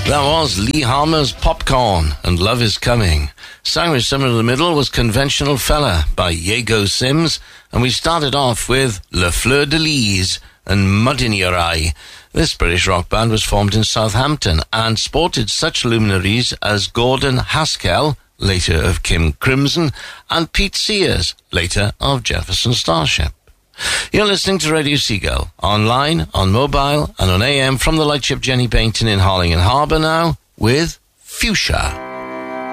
That was Lee Harmer's Popcorn and Love Is Coming. Sang with Summer in the Middle was Conventional Fella by Yago Sims, and we started off with Le Fleur de Lis and Mud in Your Eye. This British rock band was formed in Southampton and sported such luminaries as Gordon Haskell, later of Kim Crimson, and Pete Sears, later of Jefferson Starship. You're listening to Radio Seagull, online, on mobile, and on AM from the lightship Jenny Bainton in Harlingen Harbour now, with Fuchsia.